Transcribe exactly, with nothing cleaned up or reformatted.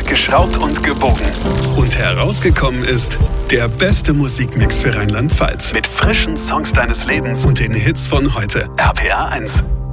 geschraubt und gebogen. Und herausgekommen ist der beste Musikmix für Rheinland-Pfalz. Mit frischen Songs deines Lebens und den Hits von heute. R P R eins.